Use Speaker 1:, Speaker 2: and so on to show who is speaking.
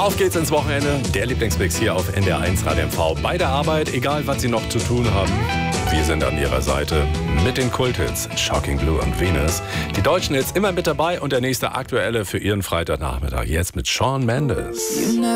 Speaker 1: Auf geht's ins Wochenende. Der Lieblingsmix hier auf NDR1 Radio MV. Bei der Arbeit, egal was Sie noch zu tun haben. Wir sind an Ihrer Seite mit den Kulthits Shocking Blue und Venus. Die deutschen Hits immer mit dabei und der nächste aktuelle für Ihren Freitagnachmittag. Jetzt mit Shawn Mendes.